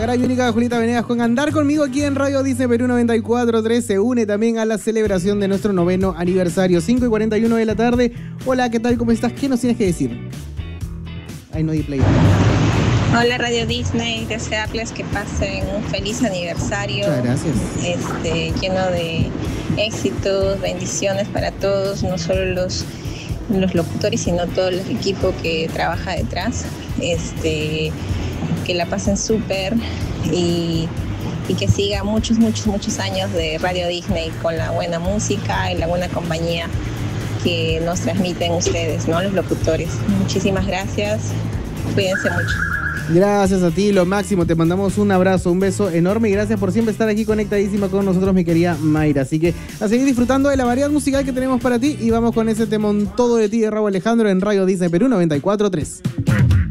Cara y única Julieta Venegas con Andar Conmigo aquí en Radio Disney Perú 94.3. Se une también a la celebración de nuestro 9º aniversario, 5:41 de la tarde. Hola, ¿qué tal? ¿Cómo estás? ¿Qué nos tienes que decir? Ay, no di play. Hola Radio Disney, desearles que pasen un feliz aniversario. Muchas gracias. Lleno de éxitos, bendiciones para todos, no solo los locutores, sino todo el equipo que trabaja detrás. Que la pasen súper y que siga muchos años de Radio Disney con la buena música y la buena compañía que nos transmiten ustedes, ¿no? Los locutores. Muchísimas gracias. Cuídense mucho. Gracias a ti, lo máximo. Te mandamos un abrazo, un beso enorme y gracias por siempre estar aquí conectadísima con nosotros, mi querida Mayra. Así que a seguir disfrutando de la variedad musical que tenemos para ti y vamos con ese temón Todo de ti de Rauw Alejandro en Radio Disney Perú 94.3.